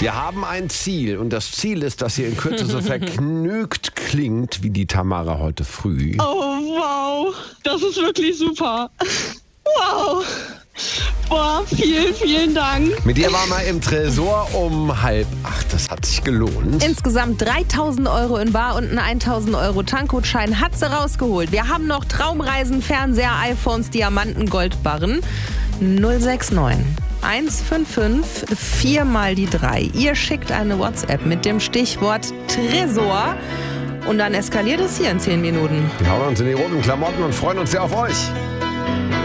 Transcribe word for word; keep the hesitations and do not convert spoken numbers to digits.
Wir haben ein Ziel und das Ziel ist, dass ihr in Kürze so vergnügt klingt wie die Tamara heute früh. Oh, wow. Das ist wirklich super. Wow. Boah, vielen, vielen Dank. Mit ihr waren wir im Tresor um halb acht. Das hat sich gelohnt. Insgesamt dreitausend Euro in Bar und einen tausend Euro Tankgutschein hat sie rausgeholt. Wir haben noch Traumreisen, Fernseher, iPhones, Diamanten, Goldbarren. null sechs neun eins fünf fünf vier mal die drei. Ihr schickt eine WhatsApp mit dem Stichwort Tresor und dann eskaliert es hier in zehn Minuten. Wir hauen uns in die roten Klamotten und freuen uns sehr auf euch.